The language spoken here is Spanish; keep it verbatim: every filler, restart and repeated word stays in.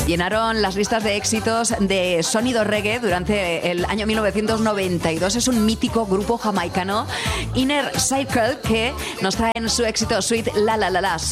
llenaron las listas de éxitos de sonido reggae durante el año mil novecientos noventa y dos. Es un mítico grupo jamaicano, Inner Circle, que nos trae en su éxito Sweet La La La La.